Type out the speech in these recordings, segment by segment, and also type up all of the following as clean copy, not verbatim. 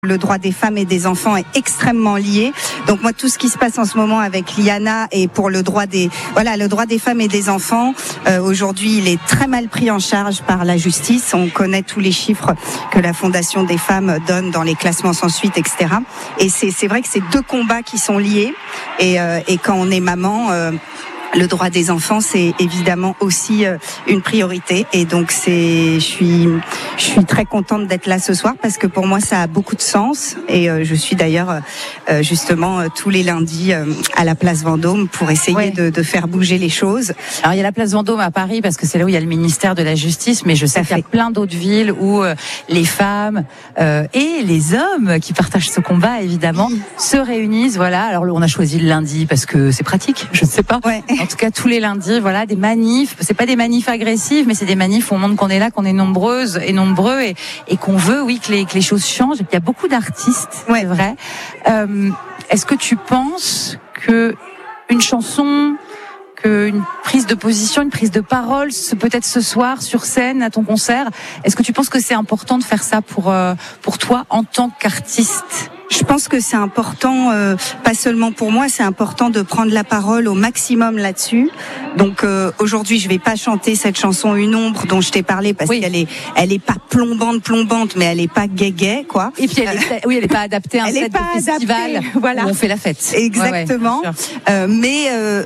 Le droit des femmes et des enfants est extrêmement lié. Donc moi, tout ce qui se passe en ce moment avec Liana et pour le droit des femmes et des enfants, aujourd'hui, il est très mal pris en charge par la justice. On connaît tous les chiffres que la Fondation des femmes donne dans les classements sans suite, etc. Et c'est vrai que c'est deux combats qui sont liés. Et quand on est maman, le droit des enfants, c'est évidemment aussi une priorité. Et donc je suis très contente d'être là ce soir parce que pour moi, ça a beaucoup de sens. Et je suis d'ailleurs justement tous les lundis à la place Vendôme pour essayer de faire bouger les choses. Alors il y a la place Vendôme à Paris parce que c'est là où il y a le ministère de la Justice, mais je sais qu'il y a plein d'autres villes où les femmes et les hommes qui partagent ce combat évidemment se réunissent. Voilà. Alors on a choisi le lundi parce que c'est pratique. Je ne sais pas. Ouais. En tout cas, tous les lundis, voilà, des manifs. C'est pas des manifs agressives, mais c'est des manifs où on montre qu'on est là, qu'on est nombreuses et nombreux et qu'on veut, oui, que les choses changent. Et puis, il y a beaucoup d'artistes, c'est vrai. Est-ce que tu penses que une chanson, qu'une prise de position, une prise de parole, peut-être ce soir sur scène à ton concert, est-ce que tu penses que c'est important de faire ça pour toi en tant qu'artiste? Je pense que c'est important, pas seulement pour moi, c'est important de prendre la parole au maximum là-dessus. Donc aujourd'hui, je vais pas chanter cette chanson Une ombre dont je t'ai parlé parce qu'elle est pas plombante, mais elle est pas gay, quoi. Et puis elle est pas adaptée à un set de festival voilà. Où on fait la fête. Exactement. Mais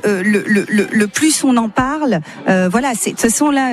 le plus on en parle, voilà, de toute façon là,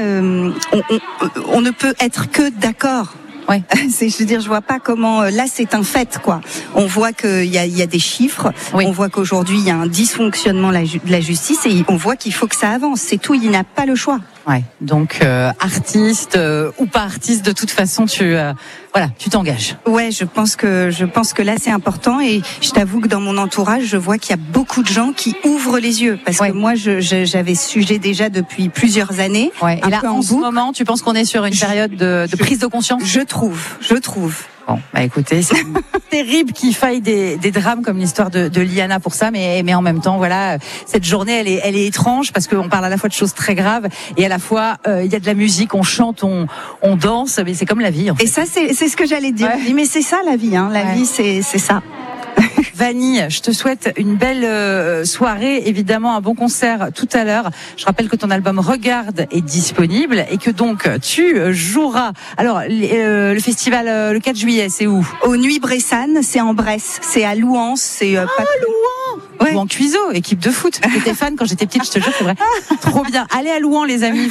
on ne peut être que d'accord. Ouais. Je veux dire, je vois pas comment. Là, c'est un fait, quoi. On voit qu'il y a des chiffres. Oui. On voit qu'aujourd'hui, il y a un dysfonctionnement de la justice et on voit qu'il faut que ça avance. C'est tout. Il n'a pas le choix. Ouais. Donc artiste ou pas artiste, de toute façon, tu t'engages. Ouais, je pense que là c'est important et je t'avoue que dans mon entourage, je vois qu'il y a beaucoup de gens qui ouvrent les yeux parce que moi j'avais ce sujet déjà depuis plusieurs années. Ouais. Et là en ce moment, tu penses qu'on est sur une période de prise de conscience? Je trouve. Bon, écoutez, c'est terrible qu'il faille des drames comme l'histoire de Liana pour ça, mais en même temps, voilà, cette journée, elle est étrange parce qu'on parle à la fois de choses très graves et à la fois il y a de la musique, on chante, on danse, mais c'est comme la vie. En fait. Et ça, c'est ce que j'allais dire. Ouais. Mais c'est ça la vie, hein. La vie, c'est ça. Vanille, je te souhaite une belle soirée, évidemment un bon concert tout à l'heure. Je rappelle que ton album Regarde est disponible et que donc tu joueras. Alors le festival le 4 juillet, c'est où? Au Nuits Bressane, c'est en Bresse, c'est à Louhans, c'est Louhans. Ouais. Ou en Cuiseau, équipe de foot. J'étais fan quand j'étais petite, je te jure, c'est vrai. Trop bien. Allez à Louhans, les amis,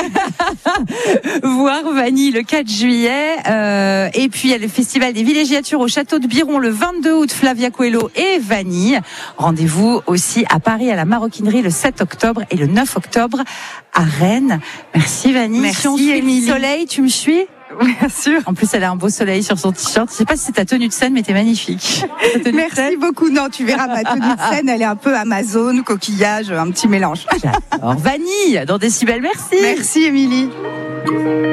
voir Vanille le 4 juillet. Et puis, il y a le Festival des Villégiatures au Château de Biron le 22 août, Flavia Coelho et Vanille. Rendez-vous aussi à Paris, à la Maroquinerie, le 7 octobre et le 9 octobre à Rennes. Merci, Vanille. Merci, si on suit le soleil, tu me suis? Bien sûr. En plus, elle a un beau soleil sur son t-shirt. Je sais pas si c'est ta tenue de scène, mais t'es magnifique. Merci beaucoup. Non, tu verras ma tenue de scène, elle est un peu Amazon, coquillage, un petit mélange. J'adore. Vanille, dans Décibel, merci. Merci, Émilie.